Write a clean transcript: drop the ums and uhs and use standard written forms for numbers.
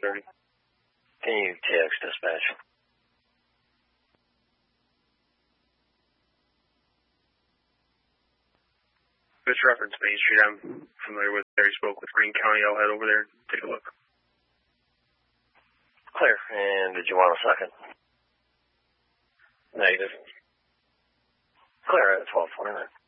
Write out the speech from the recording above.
1230. Can you text dispatch? This reference Main Street. I'm familiar with there. He spoke with Greene County. I'll head over there and take a look. Clear. And did you want a second? Negative. Clear at 12:29.